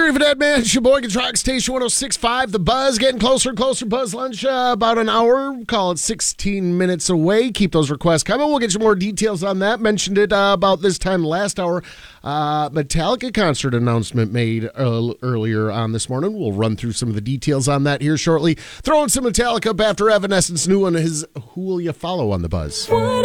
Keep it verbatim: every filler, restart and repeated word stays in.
Theory of a Dead Man, Sheboygan Truck Station one oh six point five. The Buzz getting closer and closer. Buzz Lunch, uh, about an hour. Call it sixteen minutes away. Keep those requests coming. We'll get you more details on that. Mentioned it uh, about this time last hour. Uh, Metallica concert announcement made uh, earlier on this morning. We'll run through some of the details on that here shortly. Throwing some Metallica up after Evanescence new one is Who Will You Follow on the Buzz.